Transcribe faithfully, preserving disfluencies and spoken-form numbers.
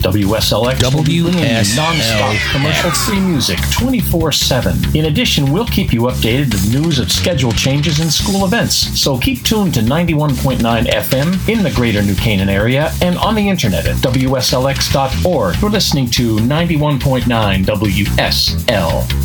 W S L X will be bringing you W S L X. non-stop commercial-free music twenty-four seven. In addition, we'll keep you updated with news of schedule changes and school events. So keep tuned to ninety-one point nine F M in the greater New Canaan area and on the internet at W S L X dot org. You're listening to ninety-one point nine W S L